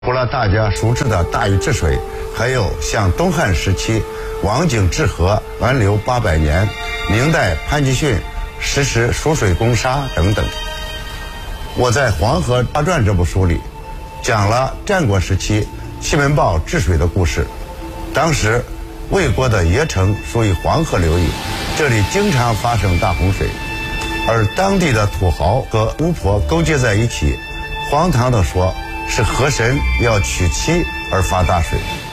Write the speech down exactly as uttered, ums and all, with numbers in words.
除了大家熟知的大禹治水，还有像东汉时期王景治河完流八百年，明代潘基训实施疏水攻沙等等。我在《黄河大传》这部书里讲了战国时期西门豹治水的故事。当时魏国的邺城属于黄河流域，这里经常发生大洪水，而当地的土豪和巫婆勾结在一起，荒唐地说是河神要娶妻而发大水。